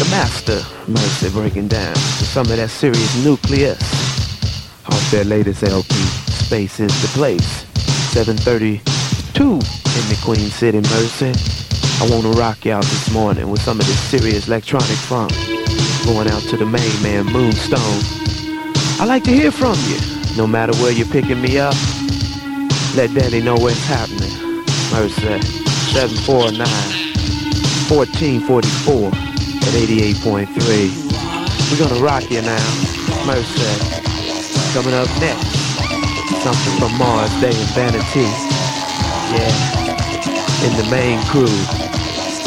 master, Mercy, breaking down to some of that serious nucleus off their latest LP, Space is the Place. 7:32 in the Queen City, Mercy. I wanna rock you out this morning with some of this serious electronic funk. Going out to the main man, Moonstone. I like to hear from you, no matter where you're picking me up. Let Danny know what's happening. Mercy, 749-1444 at 88.3. We're gonna rock you now. Mercy. Coming up next, something from Mars Day and Vanity. Yeah, in the main crew.